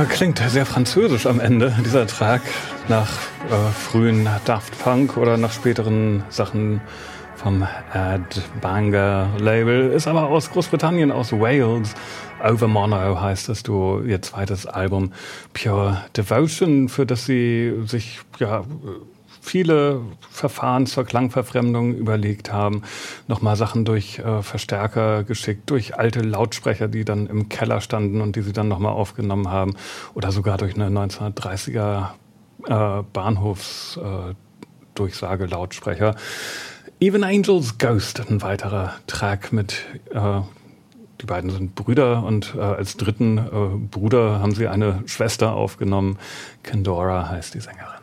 Klingt sehr französisch am Ende, dieser Track, nach frühen Daft Punk oder nach späteren Sachen vom Ed Banger Label. Ist aber aus Großbritannien, aus Wales. Over Mono heißt das Duo, ihr zweites Album Pure Devotion, für das sie sich viele Verfahren zur Klangverfremdung überlegt haben. Nochmal Sachen durch Verstärker geschickt, durch alte Lautsprecher, die dann im Keller standen und die sie dann nochmal aufgenommen haben. Oder sogar durch eine 1930er Bahnhofsdurchsage-Lautsprecher. Even Angel's Ghost, ein weiterer Track mit, die beiden sind Brüder und als dritten Bruder haben sie eine Schwester aufgenommen. Kendora heißt die Sängerin.